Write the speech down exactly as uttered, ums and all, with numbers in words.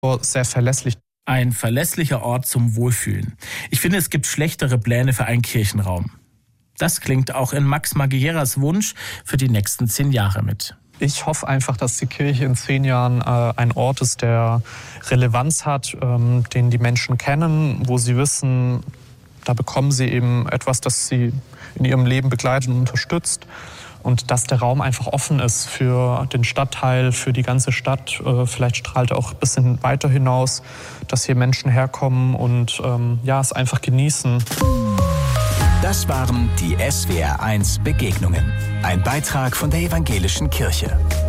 sehr verlässlich. Ein verlässlicher Ort zum Wohlfühlen. Ich finde, es gibt schlechtere Pläne für einen Kirchenraum. Das klingt auch in Max Magieras Wunsch für die nächsten zehn Jahre mit. Ich hoffe einfach, dass die Kirche in zehn Jahren äh, ein Ort ist, der Relevanz hat, ähm, den die Menschen kennen, wo sie wissen, da bekommen sie eben etwas, das sie in ihrem Leben begleitet und unterstützt. Und dass der Raum einfach offen ist für den Stadtteil, für die ganze Stadt. Äh, vielleicht strahlt er auch ein bisschen weiter hinaus, dass hier Menschen herkommen und ähm, ja, es einfach genießen. Das waren die S W R eins Begegnungen. Ein Beitrag von der Evangelischen Kirche.